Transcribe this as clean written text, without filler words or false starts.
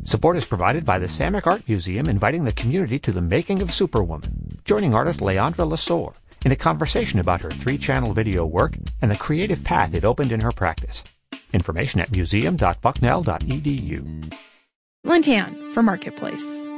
Support is provided by the Samick Art Museum, inviting the community to the making of Superwoman, joining artist Leandra Lesueur in a conversation about her 3-channel video work and the creative path it opened in her practice. Information at museum.bucknell.edu. Lynn Tan for Marketplace.